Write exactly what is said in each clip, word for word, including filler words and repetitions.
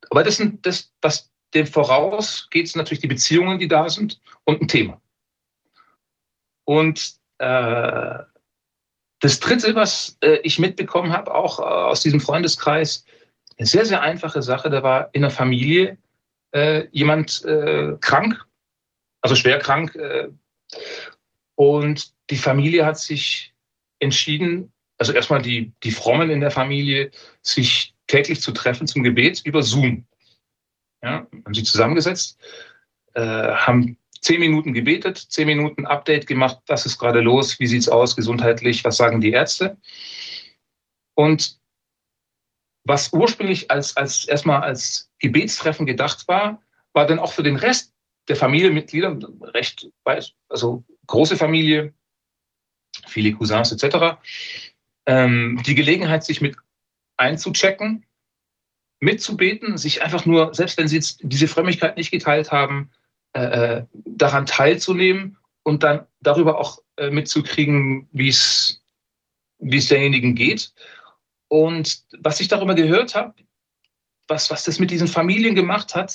Aber das sind das, was dem vorausgeht, sind natürlich die Beziehungen, die da sind und ein Thema. Und äh, das Dritte, was äh, ich mitbekommen habe, auch äh, aus diesem Freundeskreis, eine sehr, sehr einfache Sache, da war in der Familie äh, jemand äh, krank, also schwer krank. Äh, und die Familie hat sich entschieden, also erstmal die, die Frommen in der Familie, sich täglich zu treffen zum Gebet über Zoom. Ja, haben sie zusammengesetzt, äh, haben zehn Minuten gebetet, zehn Minuten Update gemacht, was ist gerade los, wie sieht's aus gesundheitlich, was sagen die Ärzte. Und was ursprünglich als, als erstmal als Gebetstreffen gedacht war, war dann auch für den Rest der Familienmitglieder, recht, also große Familie, viele Cousins et cetera, ähm, die Gelegenheit, sich mit einzuchecken, mitzubeten, sich einfach nur, selbst wenn sie jetzt diese Frömmigkeit nicht geteilt haben, äh, daran teilzunehmen und dann darüber auch äh, mitzukriegen, wie es wie es derjenigen geht. Und was ich darüber gehört habe, was, was das mit diesen Familien gemacht hat,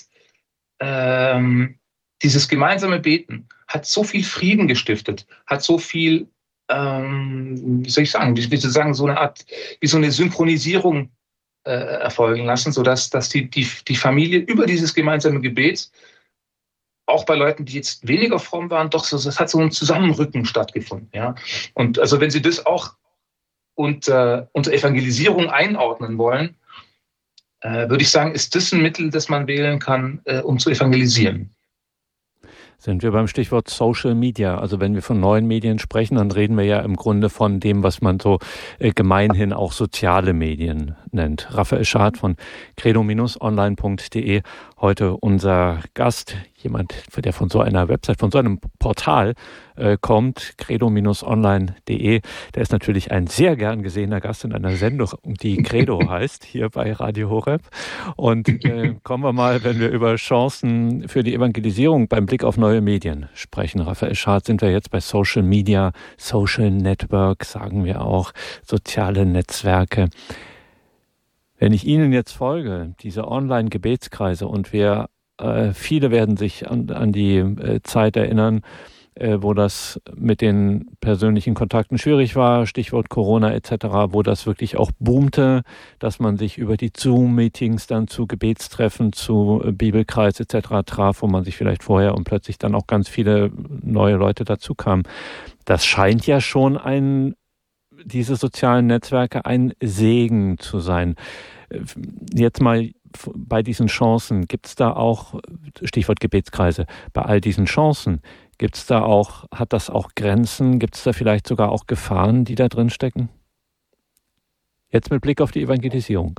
ähm, dieses gemeinsame Beten hat so viel Frieden gestiftet, hat so viel, ähm, wie soll ich sagen, wie, wie soll ich sagen, so eine Art, wie so eine Synchronisierung äh, erfolgen lassen, sodass dass die, die, die Familie über dieses gemeinsame Gebet, auch bei Leuten, die jetzt weniger fromm waren, doch so, das hat so ein Zusammenrücken stattgefunden. Ja? Und also wenn Sie das auch unter, unter Evangelisierung einordnen wollen, äh, würde ich sagen, ist das ein Mittel, das man wählen kann, äh, um zu evangelisieren. Sind wir beim Stichwort Social Media. Also wenn wir von neuen Medien sprechen, dann reden wir ja im Grunde von dem, was man so äh, gemeinhin auch soziale Medien nennt. Raphael Schad von credo Bindestrich online Punkt de, heute unser Gast, jemand, der von so einer Website, von so einem Portal äh, kommt, credo Bindestrich online Punkt de. Der ist natürlich ein sehr gern gesehener Gast in einer Sendung, die Credo heißt, hier bei Radio Horeb. Und äh, kommen wir mal, wenn wir über Chancen für die Evangelisierung beim Blick auf neue Medien sprechen. Raphael Schad, sind wir jetzt bei Social Media, Social Network, sagen wir auch, soziale Netzwerke. Wenn ich Ihnen jetzt folge, diese Online-Gebetskreise, und wir, äh, viele werden sich an, an die äh, Zeit erinnern, äh, wo das mit den persönlichen Kontakten schwierig war, Stichwort Corona et cetera, wo das wirklich auch boomte, dass man sich über die Zoom-Meetings dann zu Gebetstreffen, zu äh, Bibelkreis et cetera traf, wo man sich vielleicht vorher und plötzlich dann auch ganz viele neue Leute dazu kamen. Das scheint ja schon ein diese sozialen Netzwerke ein Segen zu sein. Jetzt mal bei diesen Chancen, gibt es da auch, Stichwort Gebetskreise, bei all diesen Chancen, gibt es da auch, hat das auch Grenzen, gibt es da vielleicht sogar auch Gefahren, die da drin stecken? Jetzt mit Blick auf die Evangelisierung.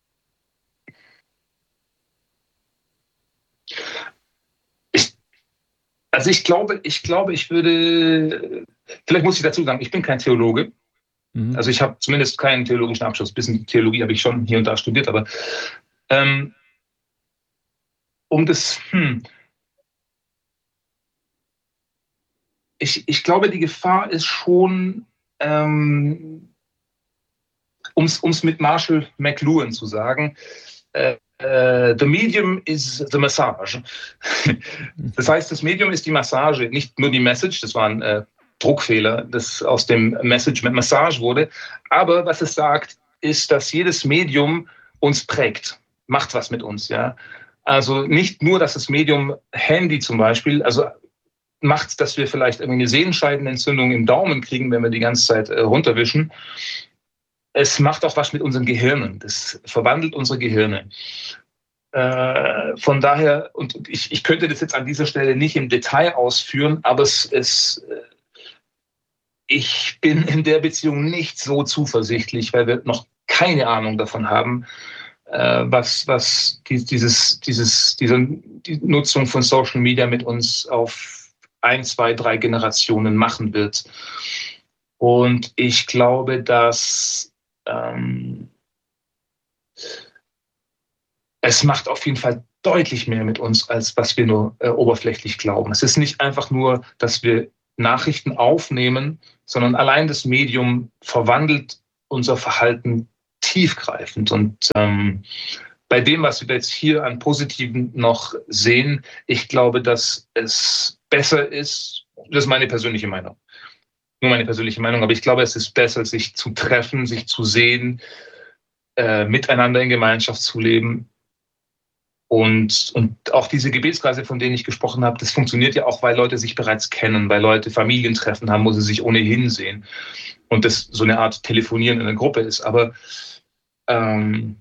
Ich, also ich glaube, ich glaube, ich würde, vielleicht muss ich dazu sagen, ich bin kein Theologe. Also ich habe zumindest keinen theologischen Abschluss. Ein bisschen Theologie habe ich schon hier und da studiert, aber ähm, um das, hm, ich, ich glaube, die Gefahr ist schon, ähm, um es mit Marshall McLuhan zu sagen, äh, äh, the medium is the massage. Das heißt, das Medium ist die Massage, nicht nur die Message, das waren äh, Druckfehler, das aus dem Message mit Massage wurde. Aber was es sagt, ist, dass jedes Medium uns prägt, macht was mit uns. Ja? Also nicht nur, dass das Medium Handy zum Beispiel, also macht, dass wir vielleicht irgendwie eine Sehenscheidenentzündung im Daumen kriegen, wenn wir die ganze Zeit äh, runterwischen. Es macht auch was mit unseren Gehirnen. Das verwandelt unsere Gehirne. Äh, von daher, und ich, ich könnte das jetzt an dieser Stelle nicht im Detail ausführen, aber es, es ich bin in der Beziehung nicht so zuversichtlich, weil wir noch keine Ahnung davon haben, äh, was, was die, dieses, dieses, diese die Nutzung von Social Media mit uns auf ein, zwei, drei Generationen machen wird. Und ich glaube, dass ähm, es macht auf jeden Fall deutlich mehr mit uns, als was wir nur äh, oberflächlich glauben. Es ist nicht einfach nur, dass wir Nachrichten aufnehmen, sondern allein das Medium verwandelt unser Verhalten tiefgreifend. Und ähm, bei dem, was wir jetzt hier an Positiven noch sehen, ich glaube, dass es besser ist, das ist meine persönliche Meinung, nur meine persönliche Meinung, aber ich glaube, es ist besser, sich zu treffen, sich zu sehen, äh, miteinander in Gemeinschaft zu leben. Und, und auch diese Gebetskreise, von denen ich gesprochen habe, das funktioniert ja auch, weil Leute sich bereits kennen, weil Leute Familientreffen haben, wo sie sich ohnehin sehen. Und das so eine Art Telefonieren in einer Gruppe ist. Aber ähm,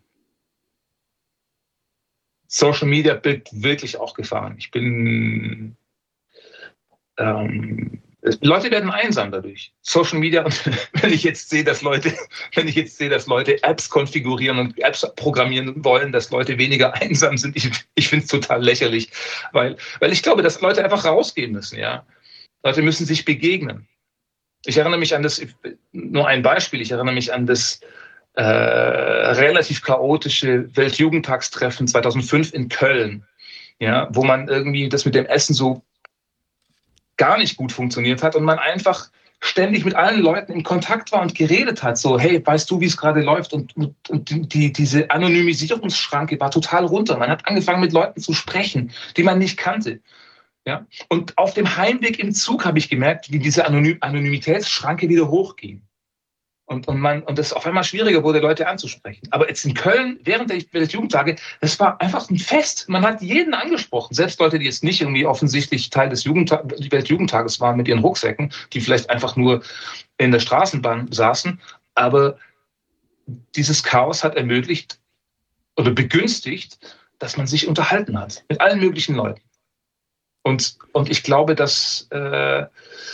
Social Media birgt wirklich auch Gefahren. Ich bin... Ähm, Leute werden einsam dadurch. Social Media, und wenn ich jetzt sehe, dass Leute, wenn ich jetzt sehe, dass Leute Apps konfigurieren und Apps programmieren wollen, dass Leute weniger einsam sind, ich, ich finde es total lächerlich, weil, weil ich glaube, dass Leute einfach rausgehen müssen, ja. Leute müssen sich begegnen. Ich erinnere mich an das, nur ein Beispiel, ich erinnere mich an das äh, relativ chaotische Weltjugendtagstreffen zweitausendfünf in Köln, ja, wo man irgendwie das mit dem Essen so gar nicht gut funktioniert hat und man einfach ständig mit allen Leuten in Kontakt war und geredet hat, so, hey, weißt du, wie es gerade läuft? Und, und, und die, diese Anonymisierungsschranke war total runter. Man hat angefangen, mit Leuten zu sprechen, die man nicht kannte. Ja? Und auf dem Heimweg im Zug habe ich gemerkt, wie diese Anonym- Anonymitätsschranke wieder hochging. Und, und, man, und es auf einmal schwieriger wurde, Leute anzusprechen. Aber jetzt in Köln, während der Weltjugendtage, das war einfach ein Fest. Man hat jeden angesprochen. Selbst Leute, die jetzt nicht irgendwie offensichtlich Teil des Jugendta- Weltjugendtages waren mit ihren Rucksäcken, die vielleicht einfach nur in der Straßenbahn saßen. Aber dieses Chaos hat ermöglicht oder begünstigt, dass man sich unterhalten hat mit allen möglichen Leuten. Und, und ich glaube, dass... Äh,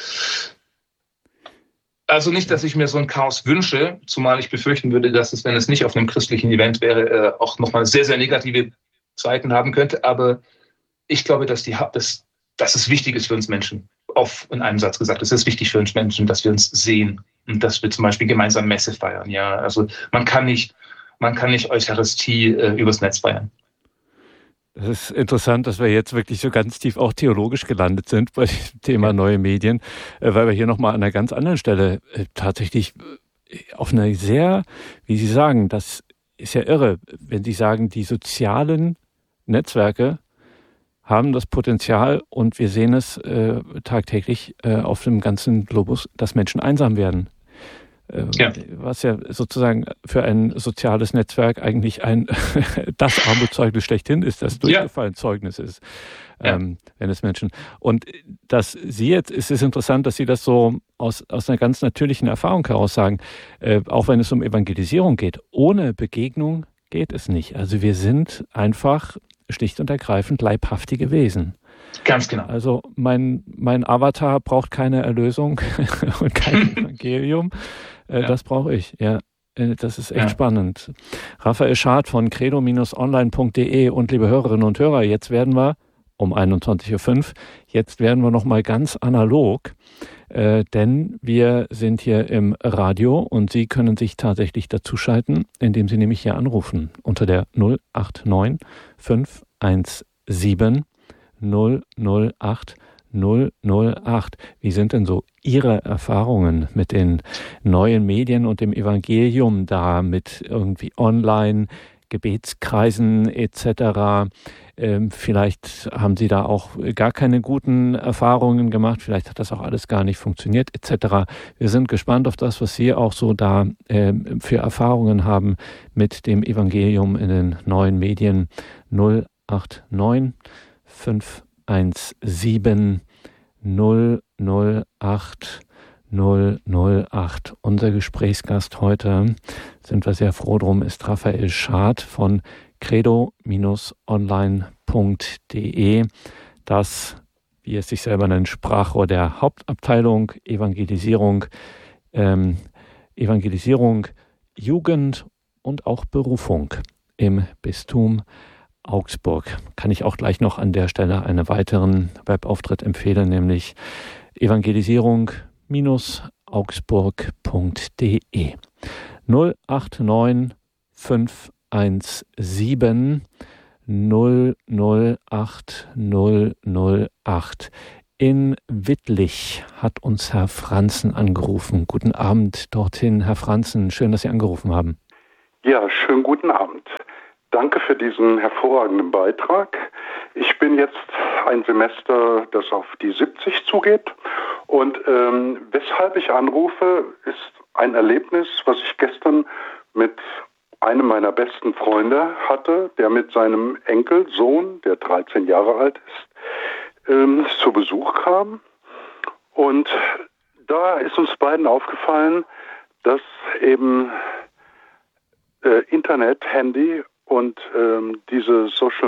Also nicht, dass ich mir so ein Chaos wünsche, zumal ich befürchten würde, dass es, wenn es nicht auf einem christlichen Event wäre, auch nochmal sehr, sehr negative Seiten haben könnte. Aber ich glaube, dass, die, dass, dass es wichtig ist für uns Menschen, auf in einem Satz gesagt, es ist wichtig für uns Menschen, dass wir uns sehen und dass wir zum Beispiel gemeinsam Messe feiern. Ja, also man kann nicht, man kann nicht Eucharistie äh, übers Netz feiern. Das ist interessant, dass wir jetzt wirklich so ganz tief auch theologisch gelandet sind bei dem Thema neue Medien, weil wir hier nochmal an einer ganz anderen Stelle tatsächlich auf einer sehr, wie Sie sagen, das ist ja irre, wenn Sie sagen, die sozialen Netzwerke haben das Potenzial und wir sehen es äh, tagtäglich äh, auf dem ganzen Globus, dass Menschen einsam werden. Ja. Was ja sozusagen für ein soziales Netzwerk eigentlich ein das Armutszeugnis schlechthin ist, das Durchgefallen-Zeugnis ist, ja. ähm, wenn es Menschen. Und dass Sie jetzt, es ist interessant, dass Sie das so aus, aus einer ganz natürlichen Erfahrung heraus sagen, äh, auch wenn es um Evangelisierung geht, ohne Begegnung geht es nicht. Also wir sind einfach schlicht und ergreifend leibhaftige Wesen. Ganz genau. Also mein, mein Avatar braucht keine Erlösung und kein Evangelium. Äh, ja. Das brauche ich. Ja, das ist echt ja. spannend. Raphael Schad von credo online punkt de und liebe Hörerinnen und Hörer, jetzt werden wir um einundzwanzig Uhr fünf, jetzt werden wir nochmal ganz analog, äh, denn wir sind hier im Radio und Sie können sich tatsächlich dazuschalten, indem Sie nämlich hier anrufen unter der null acht neun fünf eins sieben null null acht null null acht. Wie sind denn so Ihre Erfahrungen mit den neuen Medien und dem Evangelium da, mit irgendwie Online, Gebetskreisen et cetera? Ähm, vielleicht haben Sie da auch gar keine guten Erfahrungen gemacht, vielleicht hat das auch alles gar nicht funktioniert et cetera. Wir sind gespannt auf das, was Sie auch so da äh, für Erfahrungen haben mit dem Evangelium in den neuen Medien. null acht neun fünf eins sieben null null acht null null acht. Unser Gesprächsgast heute, sind wir sehr froh drum, ist Raphael Schad von credo online punkt de. Das, wie es sich selber nennt, Sprachrohr der Hauptabteilung Evangelisierung, ähm, Evangelisierung, Jugend und auch Berufung im Bistum Augsburg. Kann ich auch gleich noch an der Stelle einen weiteren Webauftritt empfehlen, nämlich evangelisierung augsburg punkt de. null acht neun fünf eins sieben null null acht null null acht. In Wittlich hat uns Herr Franzen angerufen. Guten Abend dorthin, Herr Franzen. Schön, dass Sie angerufen haben. Ja, schönen guten Abend. danke für diesen hervorragenden Beitrag. Ich bin jetzt ein Semester, das auf die siebzig zugeht. Und ähm, weshalb ich anrufe, ist ein Erlebnis, was ich gestern mit einem meiner besten Freunde hatte, der mit seinem Enkelsohn, der dreizehn Jahre alt ist, ähm, zu Besuch kam. Und da ist uns beiden aufgefallen, dass eben äh, Internet, Handy und ähm, diese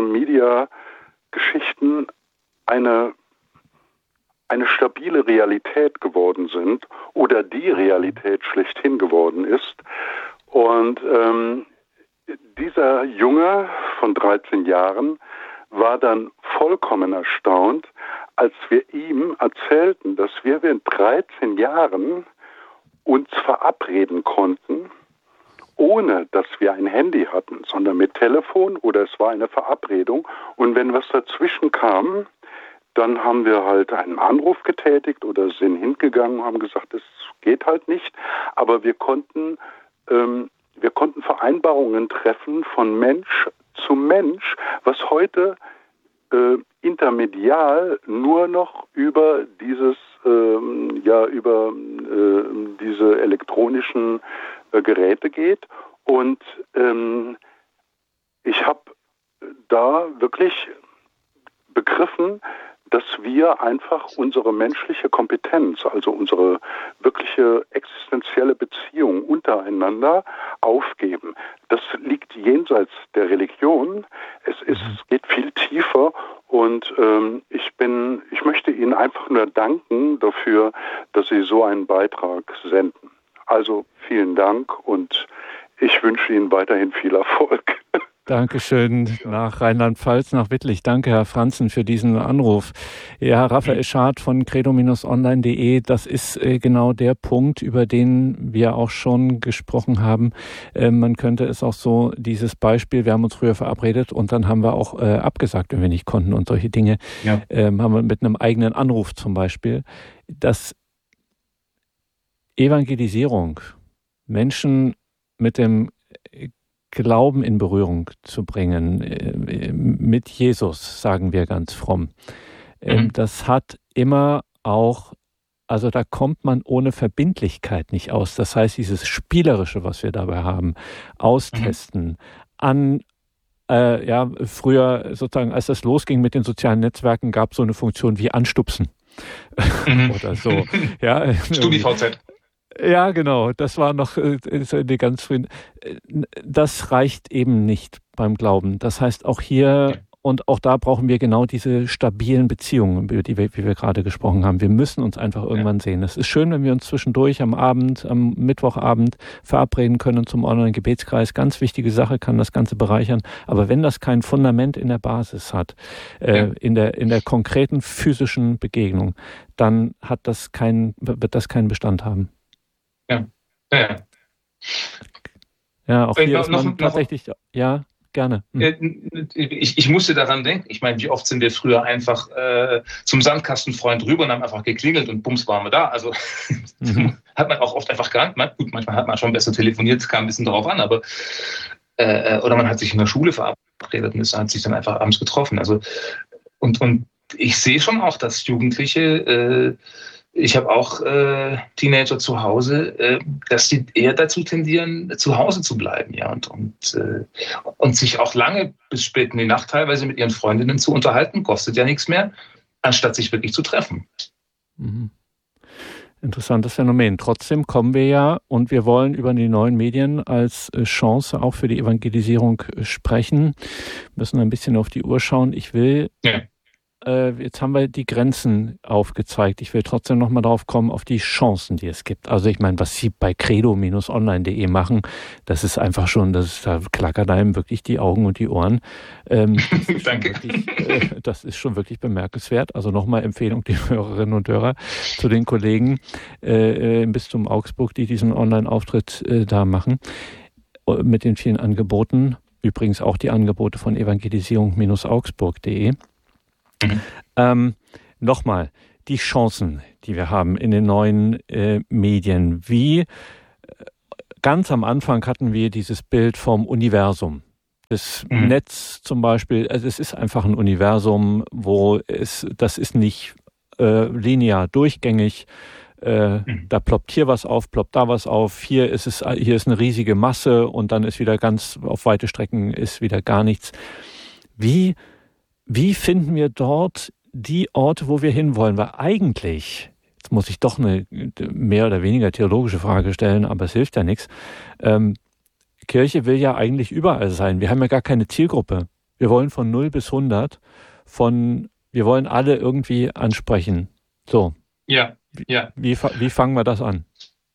Social-Media-Geschichten eine, eine stabile Realität geworden sind oder die Realität schlechthin geworden ist. Und ähm, dieser Junge von dreizehn Jahren war dann vollkommen erstaunt, als wir ihm erzählten, dass wir mit dreizehn Jahren uns verabreden konnten, ohne dass wir ein Handy hatten, sondern mit Telefon oder es war eine Verabredung. Und wenn was dazwischen kam, dann haben wir halt einen Anruf getätigt oder sind hingegangen und haben gesagt, das geht halt nicht. Aber wir konnten, ähm, wir konnten Vereinbarungen treffen von Mensch zu Mensch, was heute äh, intermedial nur noch über dieses, ähm, ja, über äh, diese elektronischen äh, Geräte geht. Und ähm, ich habe da wirklich begriffen, dass wir einfach unsere menschliche Kompetenz, also unsere wirkliche existenzielle Beziehung untereinander aufgeben. Das liegt jenseits der Religion. Es ist, es geht viel tiefer und ähm, ich bin, ich möchte Ihnen einfach nur danken dafür, dass Sie so einen Beitrag senden. Also vielen Dank und ich wünsche Ihnen weiterhin viel Erfolg. Dankeschön nach Rheinland-Pfalz, nach Wittlich. Danke, Herr Franzen, für diesen Anruf. Ja, Raphael Schad von credo online punkt de, das ist äh, genau der Punkt, über den wir auch schon gesprochen haben. Äh, man könnte es auch so, dieses Beispiel, wir haben uns früher verabredet und dann haben wir auch äh, abgesagt, wenn wir nicht konnten und solche Dinge, ja. ähm, haben wir mit einem eigenen Anruf zum Beispiel. Dass Evangelisierung, Menschen mit dem Glauben in Berührung zu bringen, mit Jesus, sagen wir ganz fromm. Mhm. Das hat immer auch, also da kommt man ohne Verbindlichkeit nicht aus. Das heißt, dieses Spielerische, was wir dabei haben, austesten, mhm. an, äh, ja, früher sozusagen, als das losging mit den sozialen Netzwerken, gab es so eine Funktion wie Anstupsen. Mhm. Oder so. Ja, StudiVZ. Ja, genau. Das war noch äh, eine ganz früh. Das reicht eben nicht beim Glauben. Das heißt, auch hier ja. und auch da brauchen wir genau diese stabilen Beziehungen, über die wir, wie wir gerade gesprochen haben. Wir müssen uns einfach irgendwann ja. sehen. Es ist schön, wenn wir uns zwischendurch am Abend, am Mittwochabend verabreden können zum Online-Gebetskreis. Ganz wichtige Sache, kann das Ganze bereichern. Aber wenn das kein Fundament in der Basis hat, äh, ja. in der in der konkreten physischen Begegnung, dann hat das kein, wird das keinen Bestand haben. Ja, ja. Ja, auch hier noch, ist man noch, tatsächlich, noch, ja, gerne. Hm. Ich, ich musste daran denken, ich meine, wie oft sind wir früher einfach äh, zum Sandkastenfreund rüber und haben einfach geklingelt und bums waren wir da. Also mhm. hat man auch oft einfach gar nicht, gut, manchmal hat man schon besser telefoniert, kam ein bisschen darauf an, aber äh, oder man hat sich in der Schule verabredet und es hat sich dann einfach abends getroffen. Also und, und ich sehe schon auch, dass Jugendliche äh, ich habe auch äh, Teenager zu Hause, äh, dass die eher dazu tendieren, zu Hause zu bleiben, ja, und und, äh, und sich auch lange bis spät in die Nacht teilweise mit ihren Freundinnen zu unterhalten, kostet ja nichts mehr, anstatt sich wirklich zu treffen. Mhm. Interessantes Phänomen. Trotzdem kommen wir ja und wir wollen über die neuen Medien als Chance auch für die Evangelisierung sprechen. Wir müssen ein bisschen auf die Uhr schauen. Ich will ja. Jetzt haben wir die Grenzen aufgezeigt. Ich will trotzdem noch mal drauf kommen, auf die Chancen, die es gibt. Also ich meine, was Sie bei credo online punkt de machen, das ist einfach schon, das ist, da klackert einem wirklich die Augen und die Ohren. Ähm, das Danke. Wirklich, äh, das ist schon wirklich bemerkenswert. Also nochmal Empfehlung, die Hörerinnen und Hörer, zu den Kollegen äh, im Bistum Augsburg, die diesen Online-Auftritt äh, da machen, mit den vielen Angeboten. Übrigens auch die Angebote von evangelisierung augsburg punkt de. Mhm. Ähm, Nochmal, die Chancen, die wir haben in den neuen äh, Medien. Wie äh, ganz am Anfang hatten wir dieses Bild vom Universum. Das mhm. Netz zum Beispiel, also es ist einfach ein Universum, wo es, das ist nicht äh, linear durchgängig. Äh, mhm. Da ploppt hier was auf, ploppt da was auf. Hier ist es, hier ist eine riesige Masse und dann ist wieder ganz auf weite Strecken ist wieder gar nichts. Wie, wie finden wir dort die Orte, wo wir hinwollen? Weil eigentlich, jetzt muss ich doch eine mehr oder weniger theologische Frage stellen, aber es hilft ja nichts. Ähm, Kirche will ja eigentlich überall sein. Wir haben ja gar keine Zielgruppe. Wir wollen von null bis hundert, von, wir wollen alle irgendwie ansprechen. So. Ja, ja. Wie, wie fangen wir das an?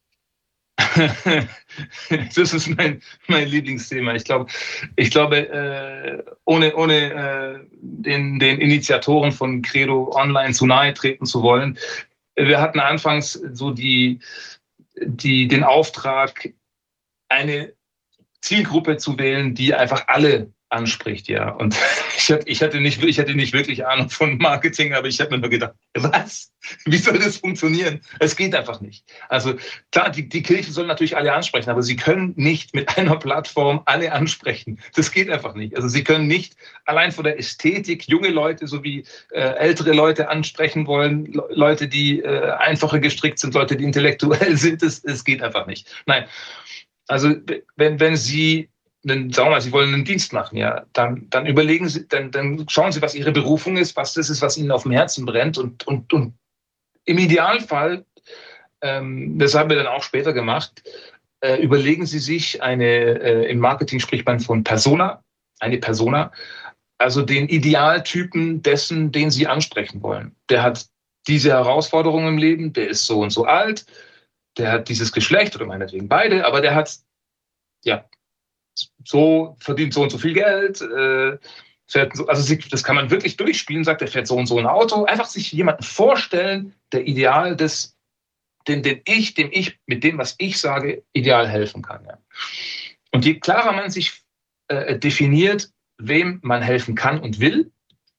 Das ist mein, mein Lieblingsthema. Ich glaube, ich glaube, äh, ohne, ohne äh, den, den Initiatoren von Credo Online zu nahe treten zu wollen. Wir hatten anfangs so die, die, den Auftrag, eine Zielgruppe zu wählen, die einfach alle anspricht, ja. Und ich hatte, ich hatte nicht, ich hatte nicht wirklich Ahnung von Marketing, aber ich habe mir nur gedacht, was? Wie soll das funktionieren? Es geht einfach nicht. Also klar, die, die Kirche soll natürlich alle ansprechen, aber sie können nicht mit einer Plattform alle ansprechen. Das geht einfach nicht. Also sie können nicht allein von der Ästhetik junge Leute sowie äh, ältere Leute ansprechen wollen, Le- Leute, die äh, einfacher gestrickt sind, Leute, die intellektuell sind. Das, das geht einfach nicht. Nein. Also wenn, wenn Sie, dann, sagen wir mal, Sie wollen einen Dienst machen, ja, dann, dann überlegen Sie, dann, dann schauen Sie, was Ihre Berufung ist, was das ist, was Ihnen auf dem Herzen brennt und, und, und im Idealfall, ähm, das haben wir dann auch später gemacht, äh, überlegen Sie sich eine, äh, im Marketing spricht man von Persona, eine Persona, also den Idealtypen dessen, den Sie ansprechen wollen. Der hat diese Herausforderungen im Leben, der ist so und so alt, der hat dieses Geschlecht oder meinetwegen beide, aber der hat, ja, so, verdient so und so viel Geld, äh, fährt so, also das kann man wirklich durchspielen, sagt, er fährt so und so ein Auto. Einfach sich jemanden vorstellen, der ideal des, den, den ich, dem ich, mit dem, was ich sage, ideal helfen kann. Ja. Und je klarer man sich äh, definiert, wem man helfen kann und will,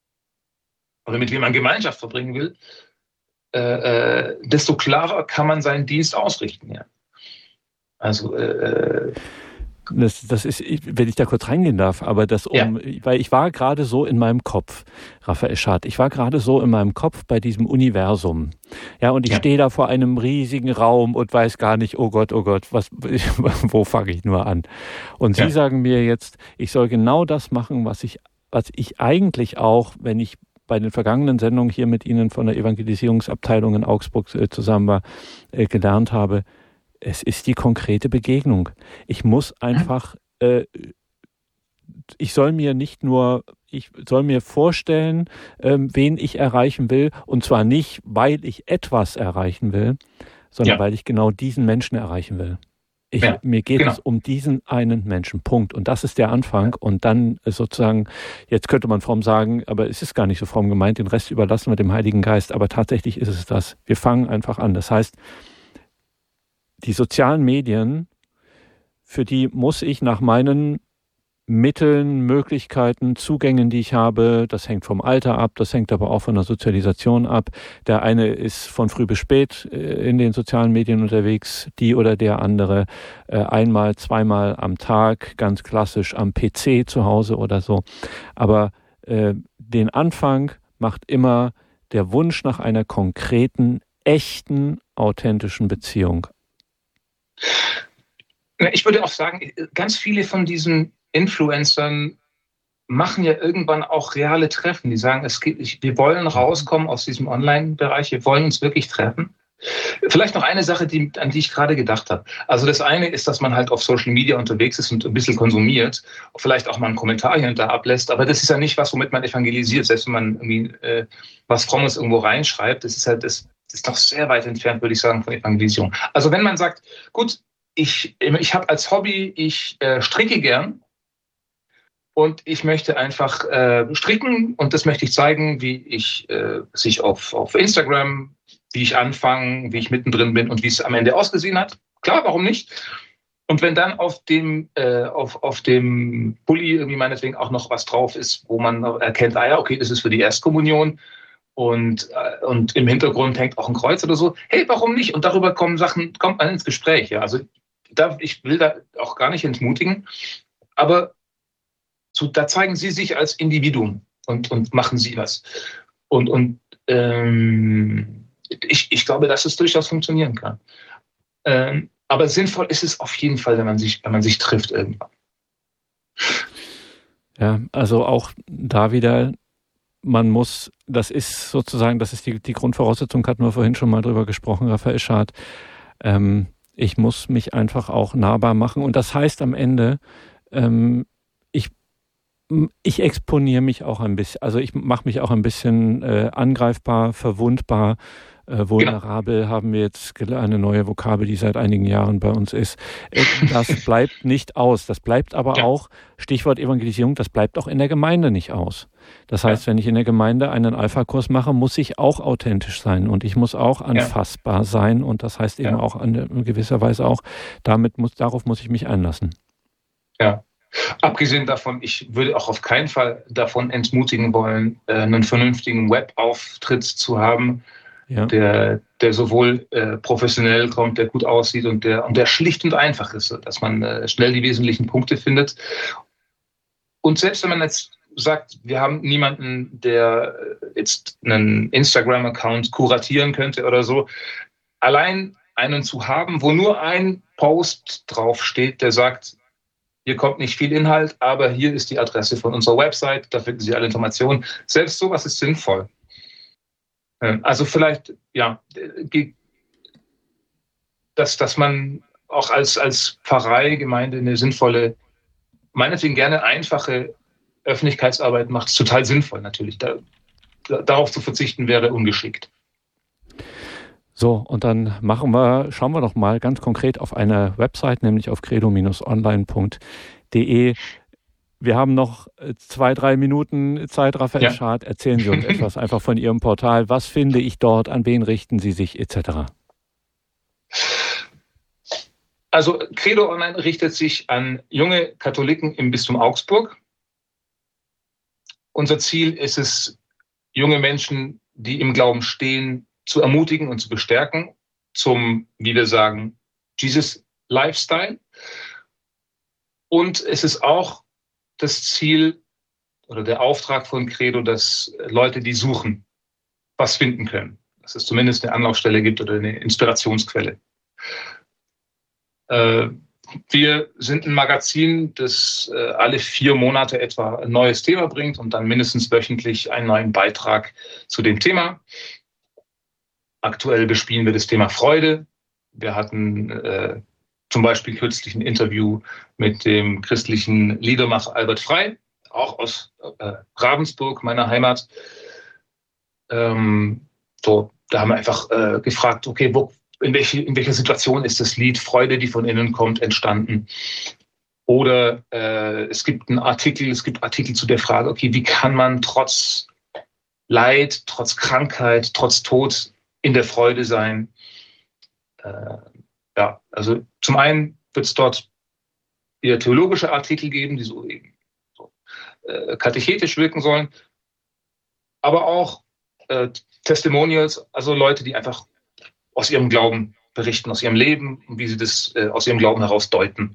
oder mit wem man Gemeinschaft verbringen will, Äh, äh, desto klarer kann man seinen Dienst ausrichten. Ja. Also äh, das, das ist, wenn ich da kurz reingehen darf, aber das um, ja. weil ich war gerade so in meinem Kopf, Raphael Schad, ich war gerade so in meinem Kopf bei diesem Universum. Ja, und ich ja. stehe da vor einem riesigen Raum und weiß gar nicht, oh Gott, oh Gott, was, wo fange ich nur an? Und Sie ja. sagen mir jetzt, ich soll genau das machen, was ich, was ich eigentlich auch, wenn ich bei den vergangenen Sendungen hier mit Ihnen von der Evangelisierungsabteilung in Augsburg äh, zusammen war, äh, gelernt habe. Es ist die konkrete Begegnung. Ich muss einfach, äh, ich soll mir nicht nur, ich soll mir vorstellen, äh, wen ich erreichen will, und zwar nicht, weil ich etwas erreichen will, sondern ja. weil ich genau diesen Menschen erreichen will. Ich, ja, mir geht genau. es um diesen einen Menschen, Punkt. Und das ist der Anfang. Und dann sozusagen, jetzt könnte man fromm sagen, aber es ist gar nicht so fromm gemeint, den Rest überlassen wir dem Heiligen Geist. Aber tatsächlich ist es das. Wir fangen einfach an. Das heißt, die sozialen Medien, für die muss ich nach meinen Mitteln, Möglichkeiten, Zugängen, die ich habe, das hängt vom Alter ab, das hängt aber auch von der Sozialisation ab. Der eine ist von früh bis spät in den sozialen Medien unterwegs, die oder der andere einmal, zweimal am Tag, ganz klassisch am P C zu Hause oder so. Aber äh, den Anfang macht immer der Wunsch nach einer konkreten, echten, authentischen Beziehung. Ich würde auch sagen, ganz viele von diesen Influencern machen ja irgendwann auch reale Treffen. Die sagen, es geht, wir wollen rauskommen aus diesem Online-Bereich, wir wollen uns wirklich treffen. Vielleicht noch eine Sache, die, an die ich gerade gedacht habe. Also das eine ist, dass man halt auf Social Media unterwegs ist und ein bisschen konsumiert, vielleicht auch mal einen Kommentar hier und da ablässt, aber das ist ja nicht was, womit man evangelisiert, selbst wenn man irgendwie äh, was Frommes irgendwo reinschreibt. Das ist halt, das, das ist doch sehr weit entfernt, würde ich sagen, von Evangelisierung. Also wenn man sagt, gut, ich, ich habe als Hobby, ich äh, stricke gern, und ich möchte einfach äh, stricken, und das möchte ich zeigen, wie ich äh, sich auf, auf Instagram, wie ich anfange, wie ich mittendrin bin und wie es am Ende ausgesehen hat. Klar, warum nicht? Und wenn dann auf dem, äh, auf, auf dem Pulli irgendwie meinetwegen auch noch was drauf ist, wo man erkennt, ah ja, okay, das ist für die Erstkommunion, und, äh, und im Hintergrund hängt auch ein Kreuz oder so. Hey, warum nicht? Und darüber kommen Sachen, kommt man ins Gespräch. Ja? Also da, ich will da auch gar nicht entmutigen, aber zu, da zeigen Sie sich als Individuum und, und machen Sie was. Und, und ähm, ich, ich glaube, dass es durchaus funktionieren kann. Ähm, aber sinnvoll ist es auf jeden Fall, wenn man sich, wenn man sich trifft irgendwann. Ja, also auch da wieder, man muss, das ist sozusagen, das ist die, die Grundvoraussetzung, hatten wir vorhin schon mal drüber gesprochen, Raphael Schad. Ähm, ich muss mich einfach auch nahbar machen. Und das heißt am Ende, ähm, ich, ich exponiere mich auch ein bisschen, also ich mache mich auch ein bisschen äh, angreifbar, verwundbar. Äh, vulnerabel genau. Haben wir jetzt eine neue Vokabel, die seit einigen Jahren bei uns ist. Äh, das bleibt nicht aus. Das bleibt aber ja. auch, Stichwort Evangelisierung, das bleibt auch in der Gemeinde nicht aus. Das heißt, ja. wenn ich in der Gemeinde einen Alpha-Kurs mache, muss ich auch authentisch sein und ich muss auch anfassbar ja. sein und das heißt eben ja. auch an, in gewisser Weise auch, damit muss, darauf muss ich mich einlassen. Ja. Abgesehen davon, ich würde auch auf keinen Fall davon entmutigen wollen, einen vernünftigen Webauftritt zu haben, ja. der, der sowohl äh, professionell kommt, der gut aussieht und der, und der schlicht und einfach ist, dass man äh, schnell die wesentlichen Punkte findet. Und selbst wenn man jetzt sagt, wir haben niemanden, der jetzt einen Instagram-Account kuratieren könnte oder so, allein einen zu haben, wo nur ein Post draufsteht, der sagt, hier kommt nicht viel Inhalt, aber hier ist die Adresse von unserer Website, da finden Sie alle Informationen. Selbst sowas ist sinnvoll. Also vielleicht, ja, dass, dass man auch als, als Pfarrei, Gemeinde eine sinnvolle, meinetwegen gerne einfache Öffentlichkeitsarbeit macht, ist total sinnvoll natürlich. Da, darauf zu verzichten wäre ungeschickt. So, und dann machen wir, schauen wir doch mal ganz konkret auf eine Website, nämlich auf credo Bindestrich online Punkt de. Wir haben noch zwei, drei Minuten Zeit, Raphael ja. Schad. Erzählen Sie uns etwas einfach von Ihrem Portal. Was finde ich dort? An wen richten Sie sich et cetera? Also Credo Online richtet sich an junge Katholiken im Bistum Augsburg. Unser Ziel ist es, junge Menschen, die im Glauben stehen, zu ermutigen und zu bestärken zum, wie wir sagen, Jesus-Lifestyle. Und es ist auch das Ziel oder der Auftrag von Credo, dass Leute, die suchen, was finden können. Dass es zumindest eine Anlaufstelle gibt oder eine Inspirationsquelle. Äh, wir sind ein Magazin, das äh, alle vier Monate etwa ein neues Thema bringt und dann mindestens wöchentlich einen neuen Beitrag zu dem Thema. Aktuell bespielen wir das Thema Freude. Wir hatten äh, zum Beispiel kürzlich ein Interview mit dem christlichen Liedermacher Albert Frei, auch aus äh, Ravensburg, meiner Heimat. Ähm, so, da haben wir einfach äh, gefragt, okay, wo, in, welche, in welcher Situation ist das Lied Freude, die von innen kommt, entstanden? Oder äh, es gibt einen Artikel, es gibt Artikel zu der Frage, okay, wie kann man trotz Leid, trotz Krankheit, trotz Tod in der Freude sein? Äh, ja, also zum einen wird es dort eher theologische Artikel geben, die so eben so, äh, katechetisch wirken sollen, aber auch äh, Testimonials, also Leute, die einfach aus ihrem Glauben berichten, aus ihrem Leben und wie sie das äh, aus ihrem Glauben heraus deuten.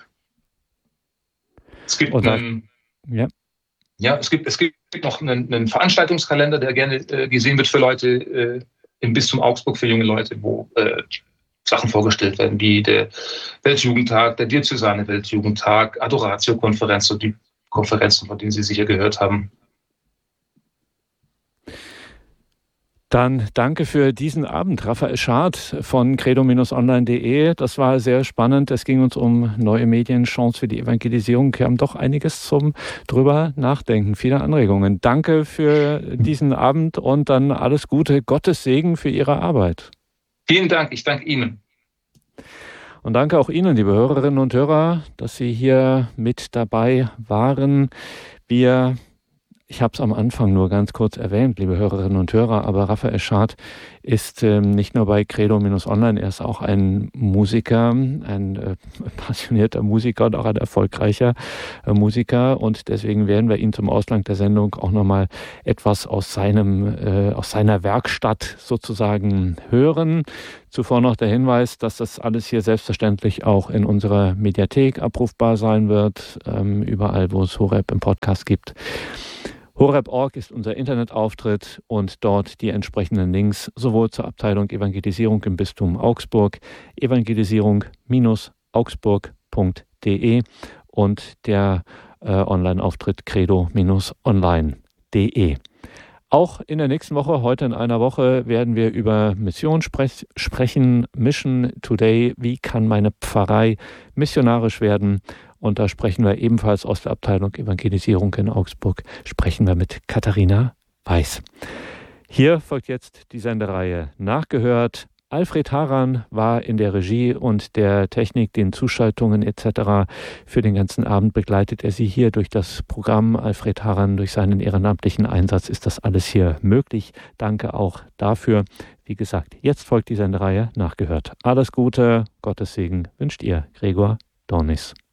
Es gibt Oder, einen, ja. Ja, es gibt, es gibt noch einen, einen Veranstaltungskalender, der gerne äh, gesehen wird für Leute äh, im Bistum Augsburg, für junge Leute, wo äh, Sachen vorgestellt werden, wie der Weltjugendtag, der Diözesane Weltjugendtag, Adoratio-Konferenz und die Konferenzen, von denen Sie sicher gehört haben. Dann danke für diesen Abend, Raphael Schad von credo Bindestrich online Punkt de. Das war sehr spannend. Es ging uns um neue Medien, Chance für die Evangelisierung. Wir haben doch einiges zum drüber nachdenken, viele Anregungen. Danke für diesen Abend und dann alles Gute, Gottes Segen für Ihre Arbeit. Vielen Dank, ich danke Ihnen. Und danke auch Ihnen, liebe Hörerinnen und Hörer, dass Sie hier mit dabei waren. Wir Ich habe es am Anfang nur ganz kurz erwähnt, liebe Hörerinnen und Hörer, aber Raphael Schardt ist ähm, nicht nur bei Credo-Online, er ist auch ein Musiker, ein äh, passionierter Musiker und auch ein erfolgreicher äh, Musiker. Und deswegen werden wir ihn zum Ausgang der Sendung auch nochmal etwas aus seinem, äh, aus seiner Werkstatt sozusagen hören. Zuvor noch der Hinweis, dass das alles hier selbstverständlich auch in unserer Mediathek abrufbar sein wird, ähm, überall, wo es Horeb im Podcast gibt. horeb punkt org ist unser Internetauftritt und dort die entsprechenden Links sowohl zur Abteilung Evangelisierung im Bistum Augsburg, evangelisierung augsburg punkt de und der äh, Online-Auftritt credo online punkt de. Auch in der nächsten Woche, heute in einer Woche, werden wir über Mission sprech- sprechen. Mission Today, wie kann meine Pfarrei missionarisch werden? Und da sprechen wir ebenfalls aus der Abteilung Evangelisierung in Augsburg, sprechen wir mit Katharina Weiß. Hier folgt jetzt die Sendereihe Nachgehört. Alfred Haran war in der Regie und der Technik, den Zuschaltungen et cetera. Für den ganzen Abend begleitet er Sie hier durch das Programm. Alfred Haran, durch seinen ehrenamtlichen Einsatz ist das alles hier möglich. Danke auch dafür. Wie gesagt, jetzt folgt die Sendereihe Nachgehört. Alles Gute, Gottes Segen wünscht ihr, Gregor Dornis.